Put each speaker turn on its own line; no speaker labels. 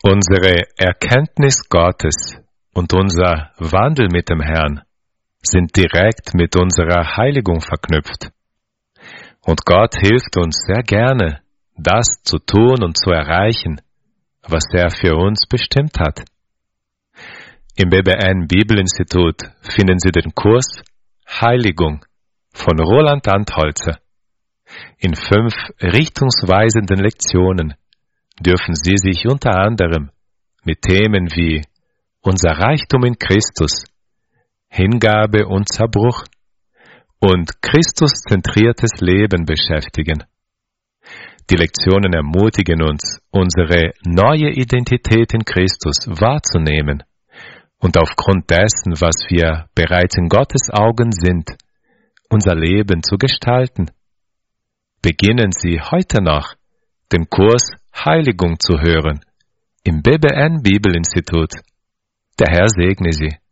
Unsere Erkenntnis Gottes und unser Wandel mit dem Herrn sind direkt mit unserer Heiligung verknüpft. Und Gott hilft uns sehr gerne, das zu tun und zu erreichen, was er für uns bestimmt hat. Im BBN Bibelinstitut finden Sie den Kurs Heiligung von Roland Antholzer. In 5 richtungsweisenden Lektionen dürfen Sie sich unter anderem mit Themen wie unser Reichtum in Christus, Hingabe und Zerbruch und Christuszentriertes Leben beschäftigen. Die Lektionen ermutigen uns, unsere neue Identität in Christus wahrzunehmen und aufgrund dessen, was wir bereits in Gottes Augen sind, unser Leben zu gestalten. Beginnen Sie heute noch, den Kurs Heiligung zu hören im BBN Bibelinstitut. Der Herr segne Sie.